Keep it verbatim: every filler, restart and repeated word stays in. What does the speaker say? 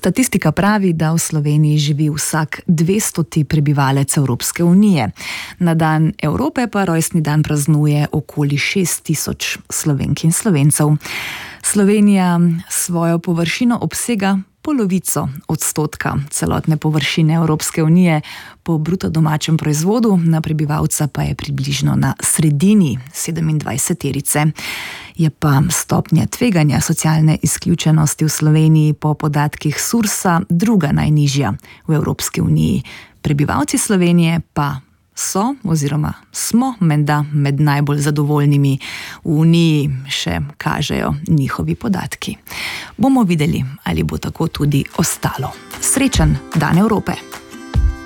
Statistika pravi, da v Sloveniji živi vsak dvestoti prebivalec Evropske unije. Na dan Evrope pa rojstni dan praznuje okoli šest tisoč Slovenk in Slovencev. Slovenija svojo površino obsega polovico odstotka celotne površine Evropske unije, po bruto domačem proizvodu na prebivalca pa je približno na sredini sedemindvajseterice. Je pa stopnja tveganja socialne izključenosti v Sloveniji po podatkih Sursa druga najnižja v Evropski uniji. Prebivalci Slovenije pa so oziroma smo menda med najbolj zadovoljnimi v Uniji, še kažejo njihovi podatki. Bomo videli, ali bo tako tudi ostalo. Srečen dan Evrope!